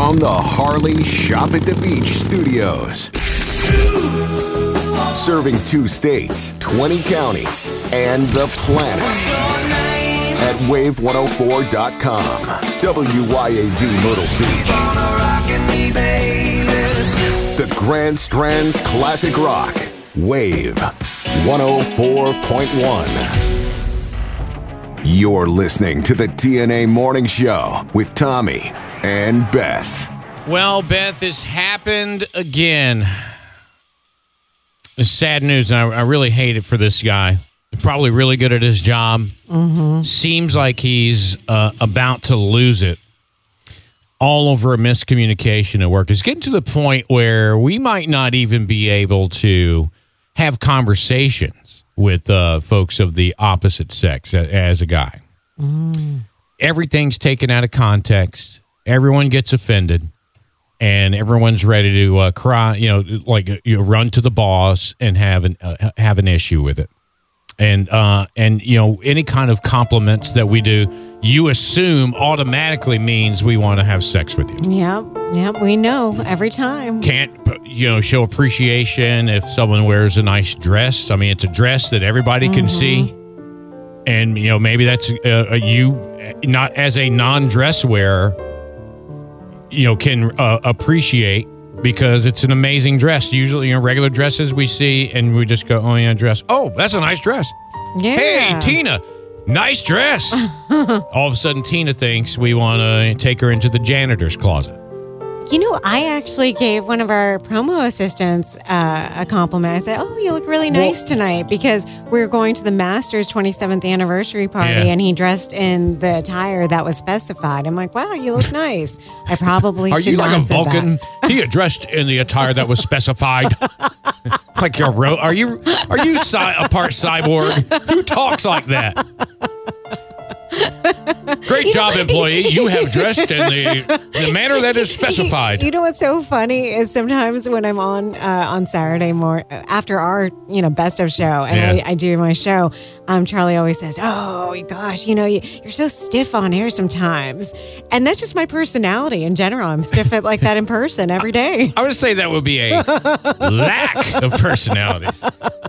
from the Harley Shop at the Beach studios. Serving 2 states, 20 counties, and the planet. At wave104.com. WYAB Myrtle Beach. The Grand Strands Classic Rock. Wave 104.1. You're listening to the TNA Morning Show with Tommy and Beth. Well, Beth, this happened again. It's sad news, and I really hate it for this guy. Probably really good at his job. Mm-hmm. Seems like he's about to lose it. All over a miscommunication at work. It's getting to the point where we might not even be able to have conversations with folks of the opposite sex as a guy. Everything's taken out of context. Everyone gets offended, and everyone's ready to cry. Run to the boss and have an issue with it. And any kind of compliments that we do, you assume automatically means we want to have sex with you. Yep, we know every time. Can't show appreciation if someone wears a nice dress. I mean, it's a dress that everybody can see, and maybe that's you not as a non-dress wearer, can appreciate because it's an amazing dress. Usually, regular dresses we see and we just go, "Oh yeah, dress. Oh, that's a nice dress. Yeah. Hey, Tina." Nice dress. All of a sudden, Tina thinks we want to take her into the janitor's closet. I actually gave one of our promo assistants a compliment. I said, "Oh, you look really nice tonight," because we were going to the Masters 27th anniversary party, and he dressed in the attire that was specified. I'm like, "Wow, you look nice." I probably should not have said that. Are you like a Vulcan? He dressed in the attire that was specified. Like you're are you a part cyborg? Who talks like that? Great job, employee. You have dressed in the manner that is specified. You know what's so funny is sometimes when I'm on Saturday morning after our best of show and I do my show, Charlie always says, "Oh gosh, you're so stiff on air sometimes," and that's just my personality in general. I'm stiff at like that in person every day. I would say that would be a lack of personalities.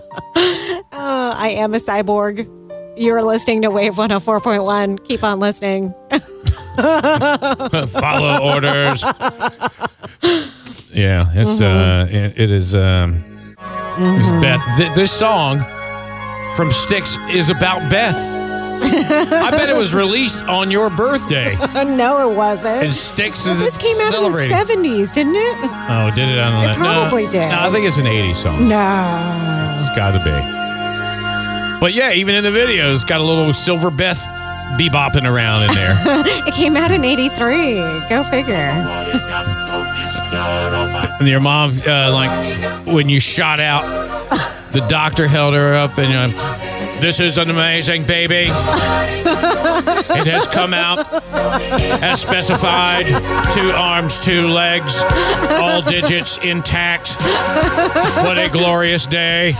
I am a cyborg. You're listening to Wave 104.1. Keep on listening. Follow orders. Yeah, it's it is. It's Beth. This song from Styx is about Beth. I bet it was released on your birthday. No, it wasn't. And Styx is this came out in the 70s, didn't it? Oh, did it? I don't know. It probably did. No, I think it's an 80s song. No. It's got to be. But yeah, even in the video, it's got a little Silver Beth bebopping around in there. It came out in 83. Go figure. And your mom, when you shot out, the doctor held her up and this is an amazing baby. It has come out as specified. 2 arms, 2 legs, all digits intact. What a glorious day.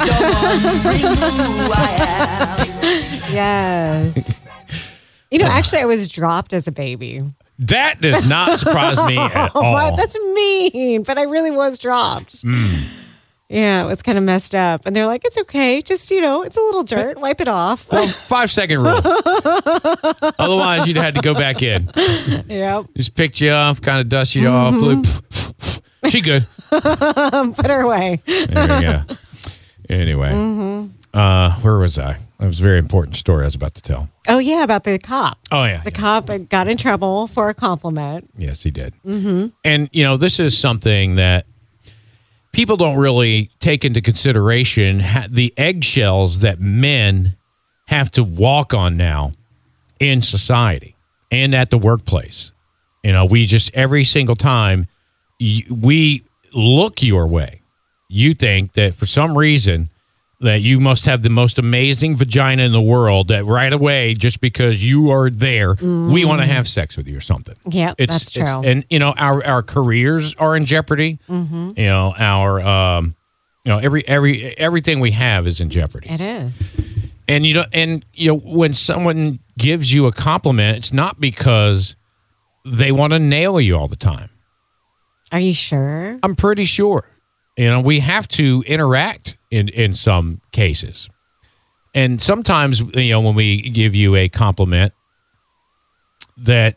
Yes. Actually, I was dropped as a baby. That does not surprise me at all. That's mean, but I really was dropped. Yeah, it was kind of messed up. And they're like, "It's okay. Just, it's a little dirt. Wipe it off." Well, 5-second rule. Otherwise, you'd had to go back in. Yep. Just picked you off, kind of dusted you off. She good. Put her away. There you go. Anyway, where was I? That was a very important story I was about to tell. Oh, yeah, about the cop. Oh, yeah. The cop got in trouble for a compliment. Yes, he did. And, this is something that people don't really take into consideration, the eggshells that men have to walk on now in society and at the workplace. We just, every single time we look your way, you think that for some reason that you must have the most amazing vagina in the world, that right away, just because you are there, we want to have sex with you or something. Yeah, that's true. And, our careers are in jeopardy. Our, everything we have is in jeopardy. It is. And, when someone gives you a compliment, it's not because they want to nail you all the time. Are you sure? I'm pretty sure. We have to interact in some cases. And sometimes, when we give you a compliment that,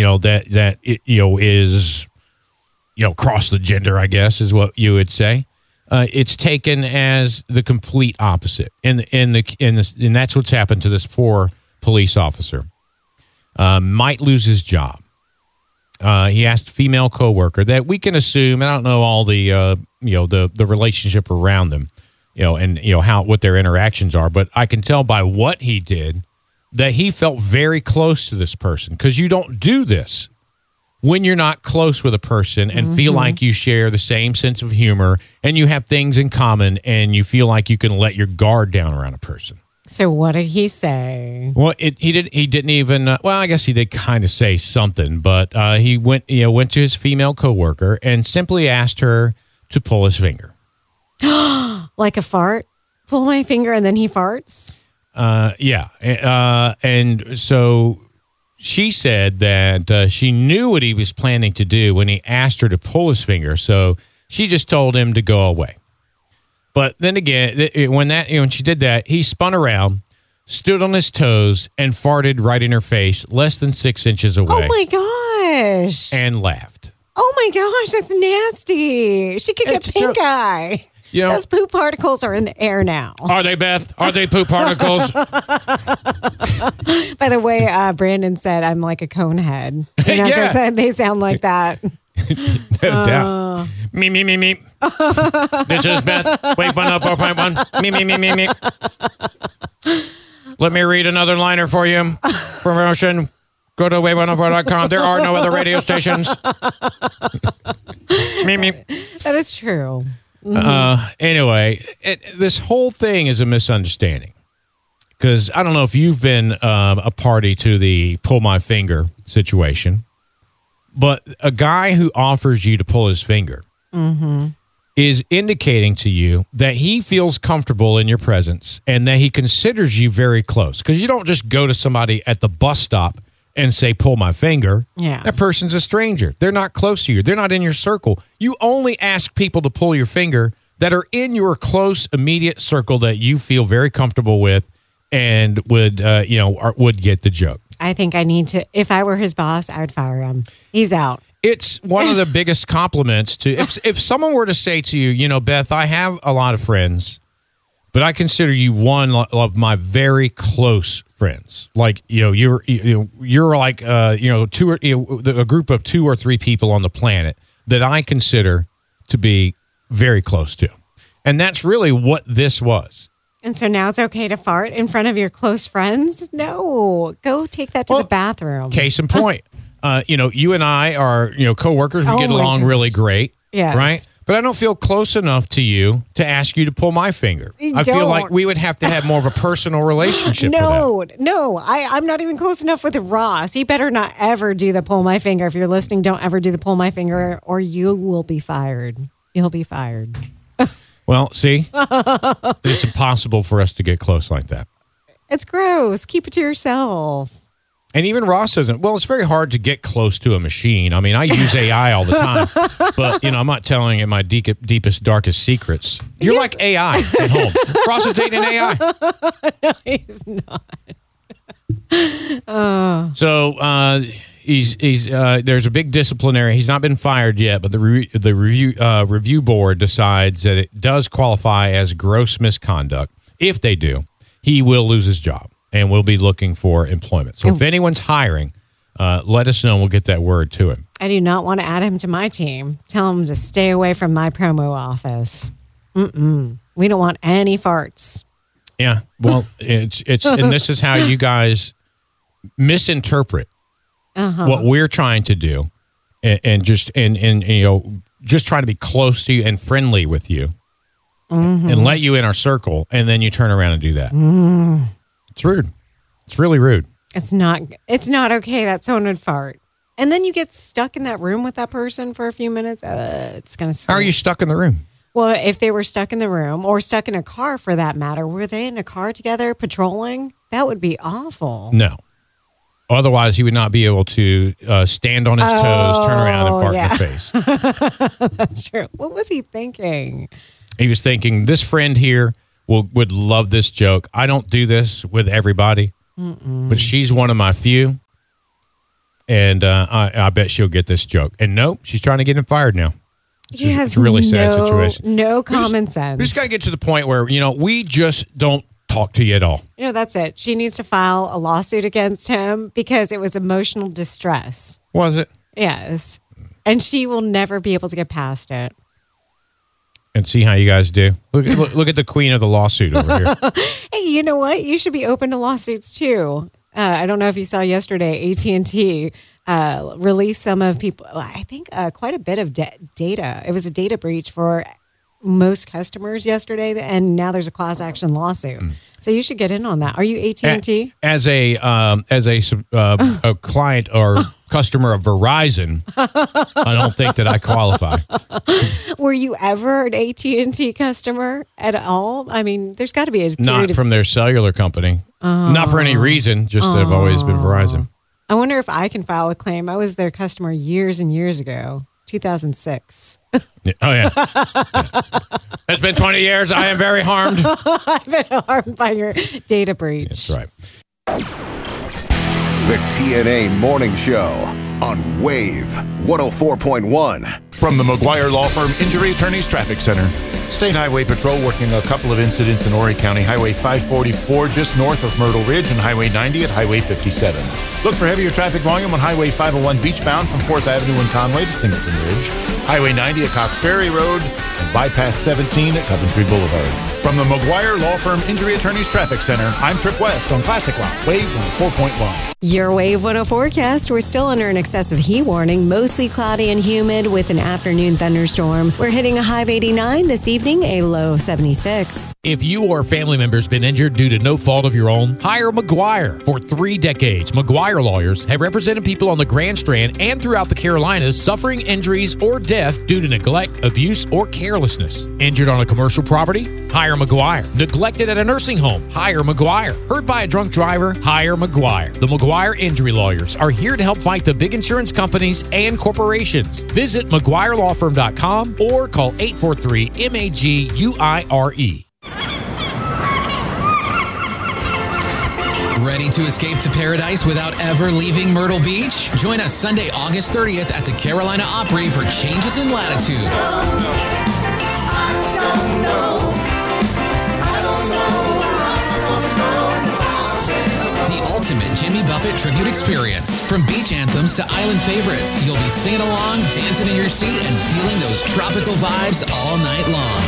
is, cross the gender, I guess, is what you would say. It's taken as the complete opposite. And that's what's happened to this poor police officer. Might lose his job. He asked a female coworker that we can assume, and I don't know all the, the relationship around them, and what their interactions are, but I can tell by what he did that he felt very close to this person, because you don't do this when you're not close with a person and feel like you share the same sense of humor and you have things in common and you feel like you can let your guard down around a person. So what did he say? Well, he didn't even. Well, I guess he did kind of say something, but he went to his female coworker and simply asked her to pull his finger. Like a fart? Pull my finger and then he farts? Yeah. And so she said that she knew what he was planning to do when he asked her to pull his finger. So she just told him to go away. But then again, when she did that, he spun around, stood on his toes, and farted right in her face, less than 6 inches away. Oh, my gosh. And laughed. Oh, my gosh. That's nasty. She could get pink eye. Those poop particles are in the air now. Are they, Beth? Are they poop particles? By the way, Brandon said I'm like a cone head. Yeah. They sound like that. No doubt. Me. This is Beth. Wait, 104.1. Me. Let me read another liner for you. Promotion. Go to wave104.com. There are no other radio stations. Me. That is true. Anyway, this whole thing is a misunderstanding. Because I don't know if you've been a party to the pull my finger situation, but a guy who offers you to pull his finger is indicating to you that he feels comfortable in your presence and that he considers you very close. Because you don't just go to somebody at the bus stop and say, pull my finger. Yeah. That person's a stranger. They're not close to you. They're not in your circle. You only ask people to pull your finger that are in your close, immediate circle that you feel very comfortable with and would get the joke. I think I need to, if I were his boss, I would fire him. He's out. It's one of the biggest compliments to, if someone were to say to you, Beth, I have a lot of friends, but I consider you one of my very close friends. Like, you're like, a group of 2 or 3 people on the planet that I consider to be very close to. And that's really what this was. And so now it's okay to fart in front of your close friends? No. Go take that to the bathroom. Case in point. You and I are, coworkers. We get along really great. Yes. Right? But I don't feel close enough to you to ask you to pull my finger. I feel like we would have to have more of a personal relationship. No. I'm not even close enough with Ross. He better not ever do the pull my finger. If you're listening, don't ever do the pull my finger or you will be fired. You'll be fired. Well, see, it's impossible for us to get close like that. It's gross. Keep it to yourself. And even Ross doesn't. Well, it's very hard to get close to a machine. I mean, I use AI all the time, but I'm not telling it my deepest, darkest secrets. You're like AI at home. Ross is dating an AI. No, he's not. So he's there's a big disciplinary. He's not been fired yet, but the review board decides that it does qualify as gross misconduct. If they do, he will lose his job and we'll be looking for employment. So if anyone's hiring, let us know and we'll get that word to him. I do not want to add him to my team. Tell him to stay away from my promo office. We don't want any farts. Yeah. Well, it's and this is how you guys misinterpret what we're trying to do and just trying to be close to you and friendly with you and let you in our circle, and then you turn around and do that. It's rude. It's really rude. It's not okay that someone would fart. And then you get stuck in that room with that person for a few minutes. It's going to stink. How are you stuck in the room? Well, if they were stuck in the room or stuck in a car for that matter, were they in a car together patrolling? That would be awful. No. Otherwise, he would not be able to stand on his toes, turn around, and fart in the face. That's true. What was he thinking? He was thinking, this friend here would love this joke. I don't do this with everybody, but she's one of my few, and I bet she'll get this joke. And nope, she's trying to get him fired now. It's a really sad situation. No common sense. We just got to get to the point where, we just don't talk to you at all. That's it. She needs to file a lawsuit against him because it was emotional distress. Was it? Yes. And she will never be able to get past it. And see how you guys do. Look at the queen of the lawsuit over here. Hey, you know what? You should be open to lawsuits too. I don't know if you saw yesterday, AT&T released some of people, I think quite a bit of data. It was a data breach for most customers yesterday, and now there's a class action lawsuit. So you should get in on that. Are you AT&T? As a client or customer of Verizon, I don't think that I qualify. Were you ever an AT&T customer at all? I mean, there's got to be a period not from their cellular company. Not for any reason, just that I've always been Verizon. I wonder if I can file a claim. I was their customer years and years ago, 2006. Oh, yeah. It's been 20 years. I am very harmed. I've been harmed by your data breach. That's right. The TNA Morning Show on Wave 104.1. From the McGuire Law Firm Injury Attorneys Traffic Center. State Highway Patrol working a couple of incidents in Horry County. Highway 544 just north of Myrtle Ridge and Highway 90 at Highway 57. Look for heavier traffic volume on Highway 501 beachbound from 4th Avenue in Conway to Singleton Ridge. Highway 90 at Cox Ferry Road and Bypass 17 at Coventry Boulevard. From the McGuire Law Firm Injury Attorneys Traffic Center, I'm Trip West on Classic Rock, Wave 104.1. Your Wave 104 forecast. We're still under an excessive heat warning, mostly cloudy and humid with an afternoon thunderstorm. We're hitting a high of 89 this evening, a low of 76. If you or a family member has been injured due to no fault of your own, hire McGuire. For 3 decades, McGuire lawyers have represented people on the Grand Strand and throughout the Carolinas suffering injuries or death due to neglect, abuse, or carelessness. Injured on a commercial property? Hire McGuire. Neglected at a nursing home? Hire McGuire. Hurt by a drunk driver? Hire McGuire. The McGuire Injury Lawyers are here to help fight the big insurance companies and corporations. Visit McGuireLawFirm.com or call 843-MAGUIRE. Ready to escape to paradise without ever leaving Myrtle Beach? Join us Sunday, August 30th at the Carolina Opry for Changes in Latitude. The ultimate Jimmy Buffett tribute experience. From beach anthems to island favorites, you'll be singing along, dancing in your seat, and feeling those tropical vibes all night long.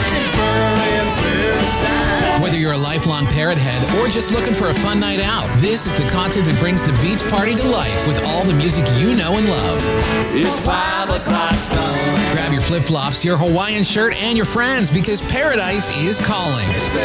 Whether you're a lifelong parrot head or just looking for a fun night out, this is the concert that brings the beach party to life with all the music you know and love. It's 5 o'clock somewhere. Grab your flip-flops, your Hawaiian shirt, and your friends because paradise is calling.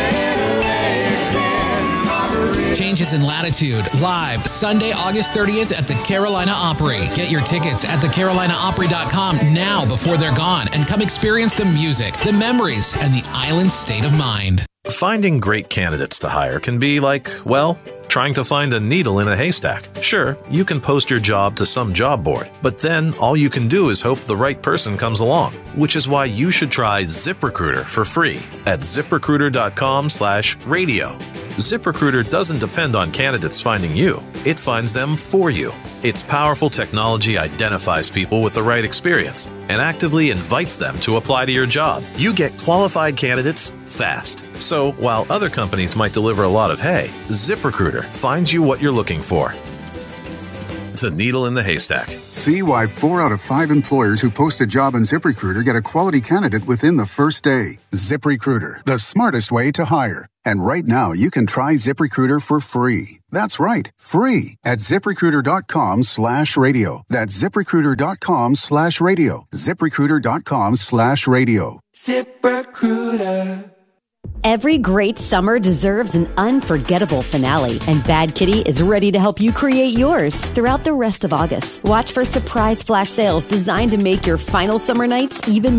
Changes in Latitude, live Sunday, August 30th at the Carolina Opry. Get your tickets at thecarolinaopry.com now before they're gone and come experience the music, the memories, and the island state of mind. Finding great candidates to hire can be like, well, trying to find a needle in a haystack. Sure, you can post your job to some job board, but then all you can do is hope the right person comes along, which is why you should try ZipRecruiter for free at ZipRecruiter.com/radio. ZipRecruiter doesn't depend on candidates finding you. It finds them for you. Its powerful technology identifies people with the right experience and actively invites them to apply to your job. You get qualified candidates fast. So while other companies might deliver a lot of hay, ZipRecruiter finds you what you're looking for. The needle in the haystack. See why 4 out of 5 employers who post a job on ZipRecruiter get a quality candidate within the first day. ZipRecruiter, the smartest way to hire. And right now, you can try ZipRecruiter for free. That's right, free at ZipRecruiter.com/radio. That's ZipRecruiter.com/radio. ZipRecruiter.com/radio. ZipRecruiter. Every great summer deserves an unforgettable finale, and Bad Kitty is ready to help you create yours throughout the rest of August. Watch for surprise flash sales designed to make your final summer nights even